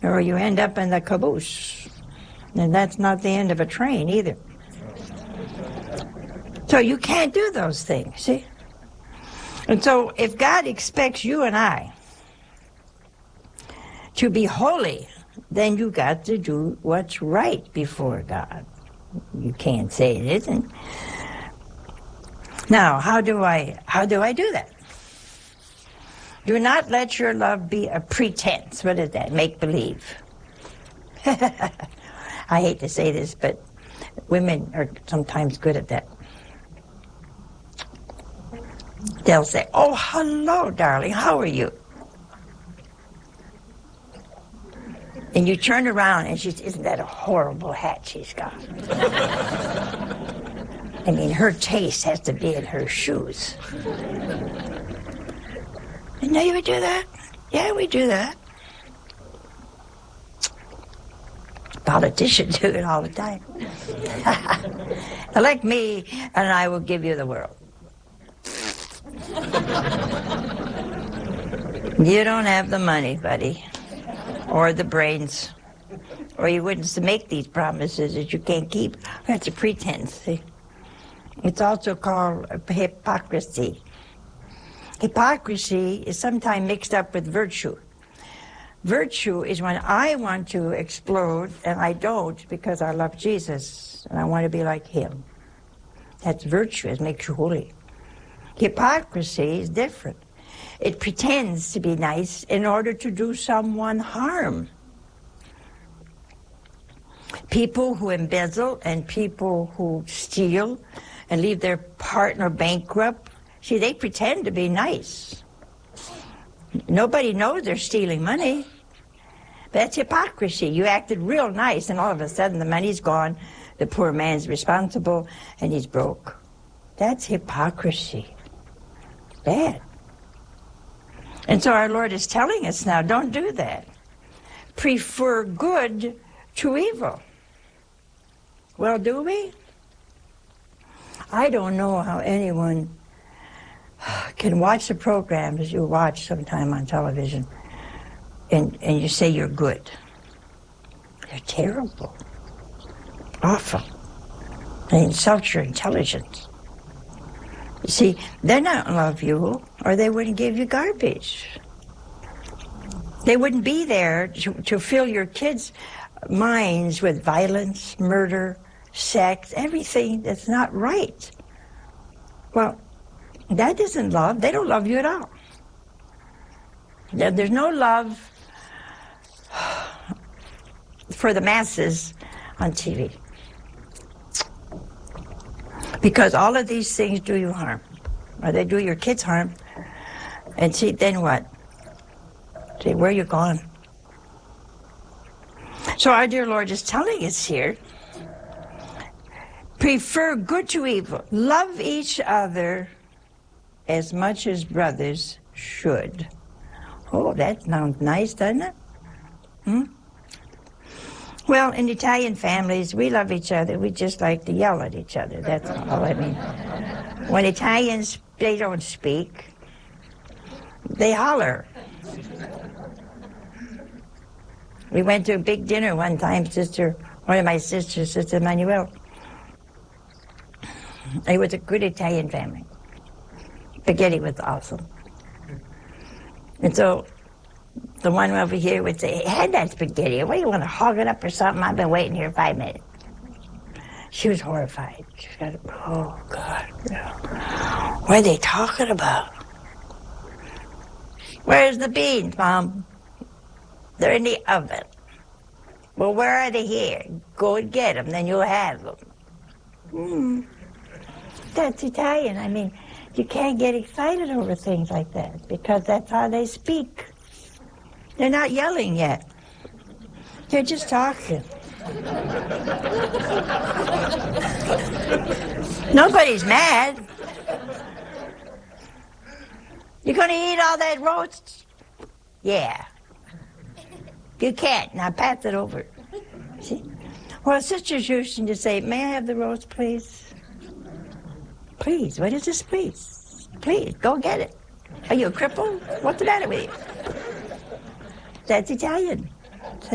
or you end up in the caboose. And that's not the end of a train either. So you can't do those things, see? And so if God expects you and I to be holy, then you got to do what's right before God. You can't say it isn't. Now, how do I do that? Do not let your love be a pretense. What is that? Make believe. I hate to say this, but women are sometimes good at that. They'll say, "Oh, hello, darling, how are you?" And you turn around and she says, "Isn't that a horrible hat she's got?" I mean, her taste has to be in her shoes. You know you would do that? Yeah, we do that. Politicians do it all the time. Elect me, and I will give you the world. You don't have the money, buddy, or the brains, or you wouldn't make these promises that you can't keep. That's a pretense, see? It's also called hypocrisy. Hypocrisy is sometimes mixed up with virtue. Virtue is when I want to explode and I don't because I love Jesus and I want to be like him. That's virtue. It makes you holy. Hypocrisy is different. It pretends to be nice in order to do someone harm. People who embezzle and people who steal and leave their partner bankrupt, see, they pretend to be nice. Nobody knows they're stealing money. That's hypocrisy. You acted real nice, and all of a sudden the money's gone, the poor man's responsible, and he's broke. That's hypocrisy. Bad. And so our Lord is telling us now, don't do that. Prefer good to evil. Well, do we? I don't know how anyone can watch the programs you watch sometime on television and you say you're good. They're terrible. Awful. They insult your intelligence. You see, they're not in love with you, or they wouldn't give you garbage. They wouldn't be there to fill your kids' minds with violence, murder, sex, everything that's not right. Well, that isn't love. They don't love you at all. There's no love for the masses on TV. Because all of these things do you harm. Or they do your kids harm. And see, then what? See, where you gone? So our dear Lord is telling us here, prefer good to evil. Love each other as much as brothers should. Oh, that sounds nice, doesn't it? Well, in Italian families, we love each other. We just like to yell at each other. That's all. I mean, when Italians, they don't speak. They holler. We went to a big dinner one time, one of my sisters, Sister Manuel. It was a good Italian family. Spaghetti was awesome. And so the one over here would say, "Hey, had that spaghetti. What, do you want to hog it up or something? I've been waiting here 5 minutes." She was horrified. She got, oh, God. Yeah. What are they talking about? "Where's the beans, Mom?" "They're in the oven." "Well, where are they here?" "Go and get them, then you'll have them." That's Italian. I mean, you can't get excited over things like that because that's how they speak. They're not yelling yet. They're just talking. Nobody's mad. "You're going to eat all that roast?" "Yeah." "You can't. Now pass it over." See? Well, sisters used to say, "May I have the roast, please?" Please, what is this, please? Please, go get it. Are you a cripple? What's the matter with you? That's Italian.